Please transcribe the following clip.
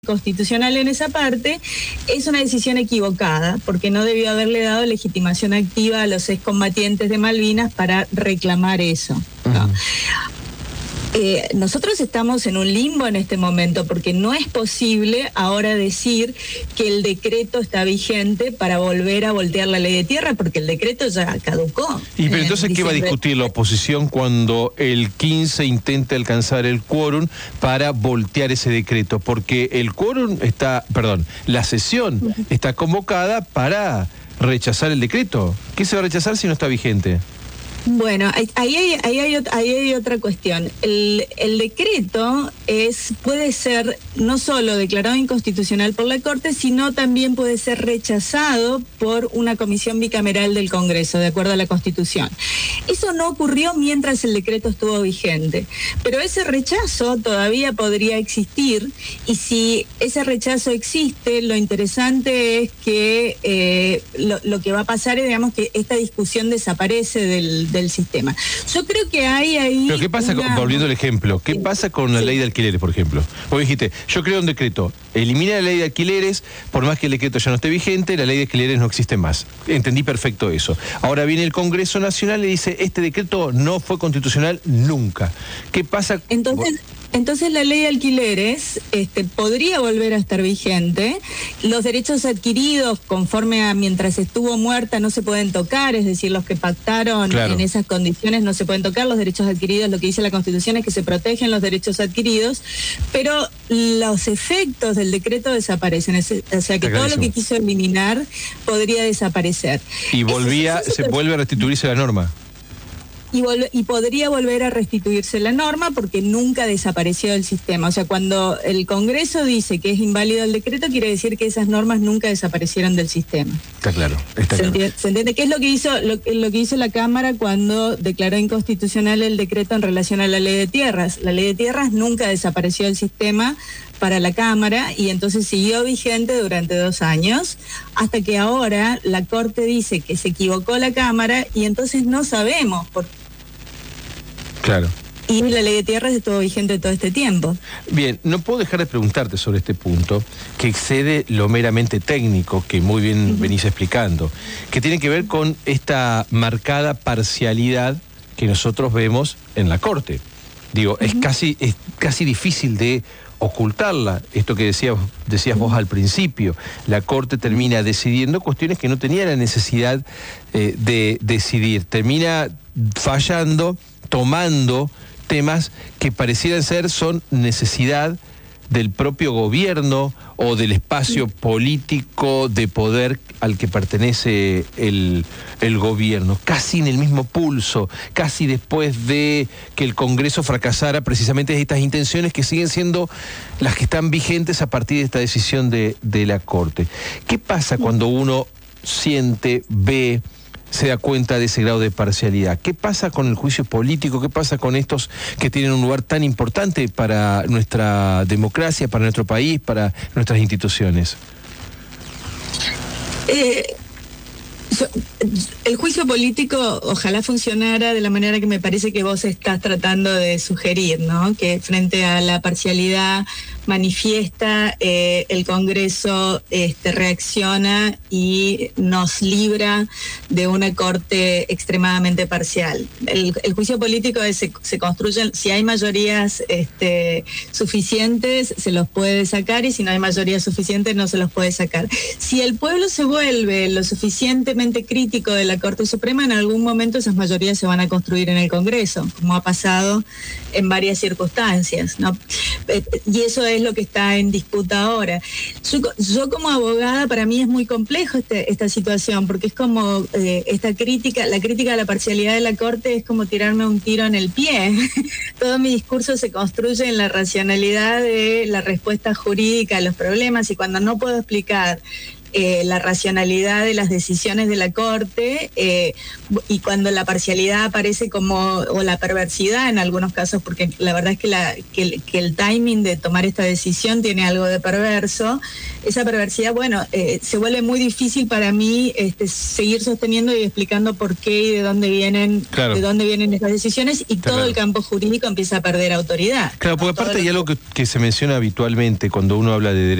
constitucional en esa parte, es una decisión equivocada, porque no debió haberle dado legitimación activa a los excombatientes de Malvinas para reclamar eso, ¿no? Nosotros estamos en un limbo en este momento, porque no es posible ahora decir que el decreto está vigente para volver a voltear la ley de tierra, porque el decreto ya caducó. Y pero entonces, ¿qué va a discutir la oposición cuando el 15 intente alcanzar el quórum para voltear ese decreto? Porque el quórum está, la sesión está convocada para rechazar el decreto. ¿Qué se va a rechazar si no está vigente? Bueno, ahí hay otra cuestión. El decreto puede ser no solo declarado inconstitucional por la Corte, sino también puede ser rechazado por una comisión bicameral del Congreso, de acuerdo a la Constitución. Eso no ocurrió mientras el decreto estuvo vigente, pero ese rechazo todavía podría existir, y si ese rechazo existe, lo interesante es que lo que va a pasar es, digamos, que esta discusión desaparece del sistema. Yo creo que hay ahí... Pero ¿qué pasa, volviendo al ejemplo, qué pasa con la ley de alquileres, por ejemplo? Vos dijiste, yo creo un decreto, elimina la ley de alquileres, por más que el decreto ya no esté vigente, la ley de alquileres no existe más. Entendí perfecto eso. Ahora viene el Congreso Nacional y dice, este decreto no fue constitucional nunca. ¿Qué pasa? Entonces la ley de alquileres podría volver a estar vigente. Los derechos adquiridos conforme a mientras estuvo muerta no se pueden tocar, es decir, los que pactaron en esas condiciones no se pueden tocar. Los derechos adquiridos, lo que dice la Constitución es que se protegen los derechos adquiridos, pero los efectos del decreto desaparecen, o sea que todo lo que quiso eliminar podría desaparecer. Y se vuelve a restituirse la norma. Y podría volver a restituirse la norma porque nunca desapareció del sistema. O sea, cuando el Congreso dice que es inválido el decreto, quiere decir que esas normas nunca desaparecieron del sistema. Está claro. ¿Se entiende? ¿Qué es lo que hizo la Cámara cuando declaró inconstitucional el decreto en relación a la ley de tierras? La ley de tierras nunca desapareció del sistema para la Cámara y entonces siguió vigente durante 2 años, hasta que ahora la Corte dice que se equivocó la Cámara y entonces no sabemos por qué. Claro. Y la ley de tierras estuvo vigente todo este tiempo. Bien, no puedo dejar de preguntarte sobre este punto, que excede lo meramente técnico, que muy bien venís explicando, que tiene que ver con esta marcada parcialidad que nosotros vemos en la Corte. Digo, es casi difícil de ocultarla. Esto que decías vos al principio, la Corte termina decidiendo cuestiones que no tenía la necesidad de decidir, termina fallando, tomando temas que parecieran son necesidad del propio gobierno o del espacio político de poder al que pertenece el gobierno, casi en el mismo pulso, casi después de que el Congreso fracasara precisamente estas intenciones que siguen siendo las que están vigentes a partir de esta decisión de la Corte. ¿Qué pasa cuando uno siente, ve, se da cuenta de ese grado de parcialidad? ¿Qué pasa con el juicio político? ¿Qué pasa con estos que tienen un lugar tan importante para nuestra democracia, para nuestro país, para nuestras instituciones? El juicio político ojalá funcionara de la manera que me parece que vos estás tratando de sugerir, ¿no? Que frente a la parcialidad manifiesta, el Congreso reacciona y nos libra de una Corte extremadamente parcial. El juicio político se construye, si hay mayorías suficientes, se los puede sacar, y si no hay mayorías suficientes, no se los puede sacar. Si el pueblo se vuelve lo suficientemente crítico de la Corte Suprema, en algún momento esas mayorías se van a construir en el Congreso, como ha pasado en varias circunstancias, ¿no? Y eso es lo que está en disputa ahora. Yo como abogada, para mí es muy complejo esta situación, porque es como la crítica a la parcialidad de la Corte es como tirarme un tiro en el pie. Todo mi discurso se construye en la racionalidad de la respuesta jurídica a los problemas, y cuando no puedo explicar la racionalidad de las decisiones de la Corte, y cuando la parcialidad aparece o la perversidad en algunos casos, porque la verdad es que el timing de tomar esta decisión tiene algo de perverso, esa perversidad, se vuelve muy difícil para mí seguir sosteniendo y explicando por qué y de dónde vienen estas decisiones, y todo el campo jurídico empieza a perder autoridad. Claro, porque aparte hay algo que se menciona habitualmente cuando uno habla de derecho